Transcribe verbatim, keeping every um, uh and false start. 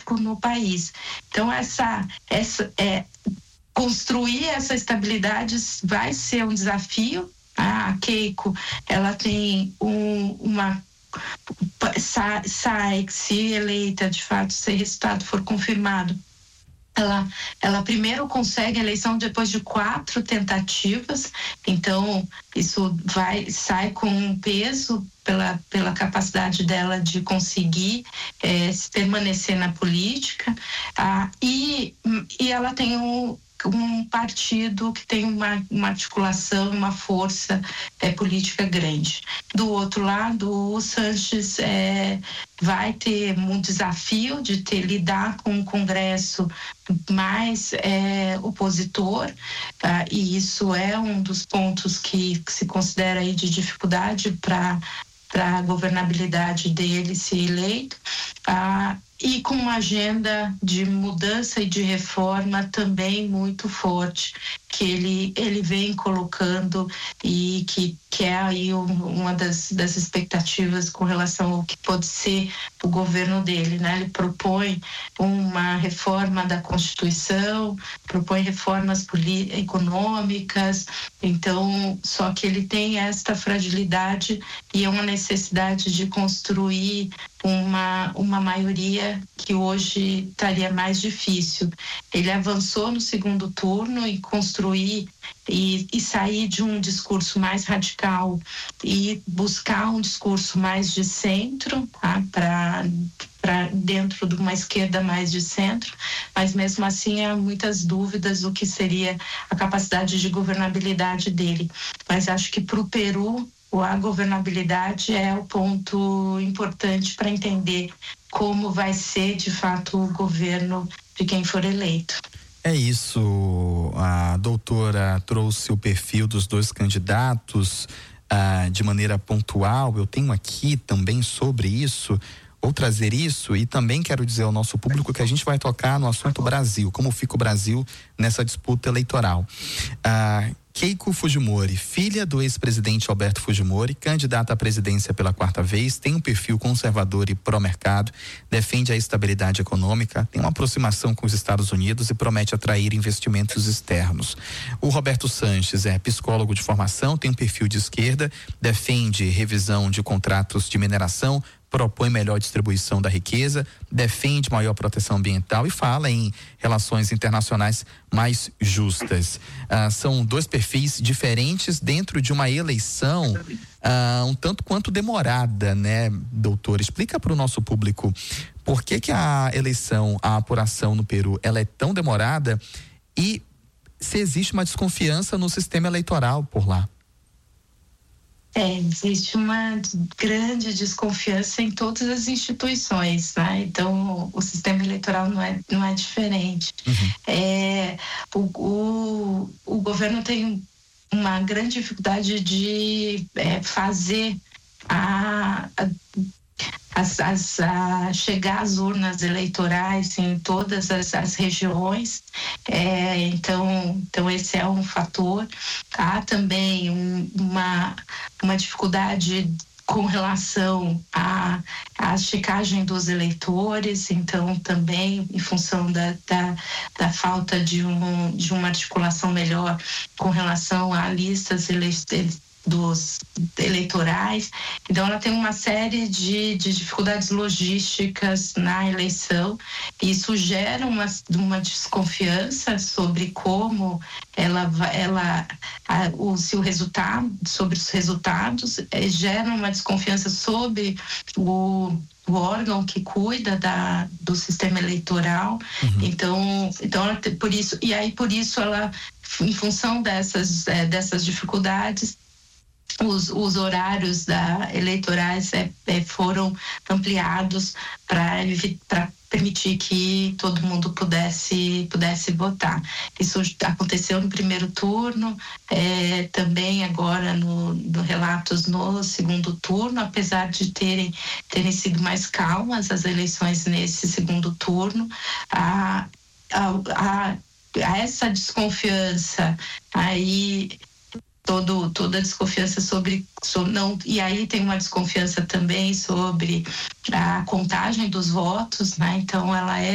político no país. Então, essa, essa é, construir essa estabilidade vai ser um desafio. A Keiko, ela tem um, uma sai, sai, se eleita, de fato, se o resultado for confirmado, ela, ela primeiro consegue a eleição depois de quatro tentativas, então isso vai, sai com um peso pela, pela capacidade dela de conseguir é, permanecer na política, ah, e, e ela tem um um partido que tem uma, uma articulação, uma força é, política grande. Do outro lado, o Sanches é, vai ter um desafio de ter, lidar com um Congresso mais é, opositor, ah, e isso é um dos pontos que, que se considera aí de dificuldade para para a governabilidade dele ser eleito, ah, e com uma agenda de mudança e de reforma também muito forte, que ele, ele vem colocando e que, que é aí uma das, das expectativas com relação ao que pode ser o governo dele, né? Ele propõe uma reforma da Constituição, propõe reformas econômicas, então, só que ele tem esta fragilidade e é uma necessidade de construir uma, uma maioria que hoje estaria mais difícil. Ele avançou no segundo turno e construir e, e sair de um discurso mais radical e buscar um discurso mais de centro, tá? para para dentro de uma esquerda mais de centro, mas mesmo assim há muitas dúvidas do que seria a capacidade de governabilidade dele. Mas acho que para o Peru a governabilidade é o ponto importante para entender como vai ser de fato o governo de quem for eleito. É isso, a doutora trouxe o perfil dos dois candidatos ah, de maneira pontual. Eu tenho aqui também sobre isso, vou trazer isso, e também quero dizer ao nosso público que a gente vai tocar no assunto Brasil, como fica o Brasil nessa disputa eleitoral. Ah, Keiko Fujimori, filha do ex-presidente Alberto Fujimori, candidata à presidência pela quarta vez, tem um perfil conservador e pró-mercado, defende a estabilidade econômica, tem uma aproximação com os Estados Unidos e promete atrair investimentos externos. O Roberto Sanches é psicólogo de formação, tem um perfil de esquerda, defende revisão de contratos de mineração, propõe melhor distribuição da riqueza, defende maior proteção ambiental e fala em relações internacionais mais justas. Ah, são dois perfis diferentes dentro de uma eleição ah, um tanto quanto demorada, né, doutor? Explica para o nosso público por que que a eleição, a apuração no Peru, ela é tão demorada e se existe uma desconfiança no sistema eleitoral por lá. É, existe uma grande desconfiança em todas as instituições, né? Então o sistema eleitoral não é, não é diferente. Uhum. É, o, o, o governo tem uma grande dificuldade de é, fazer a, a As, as, a chegar às urnas eleitorais em todas as, as regiões, é, então, então esse é um fator. Há também um, uma, uma dificuldade com relação à, à checagem dos eleitores, então também em função da, da, da falta de, um, de uma articulação melhor com relação a listas eleitorais dos eleitorais, então ela tem uma série de, de dificuldades logísticas na eleição, e isso gera uma, uma desconfiança sobre como ela, ela a, o seu resultado, sobre os resultados, é, gera uma desconfiança sobre o o órgão que cuida da, do sistema eleitoral. Uhum. então, então ela, por isso, e aí por isso ela, em função dessas, é, dessas dificuldades, Os, os horários da, eleitorais é, é, foram ampliados para permitir que todo mundo pudesse, pudesse votar. Isso aconteceu no primeiro turno, é, também agora no, no relatos no segundo turno, apesar de terem, terem sido mais calmas as eleições nesse segundo turno. A, a, a, a essa desconfiança aí Todo, toda a desconfiança sobre, sobre não, e aí tem uma desconfiança também sobre a contagem dos votos, né? Então ela é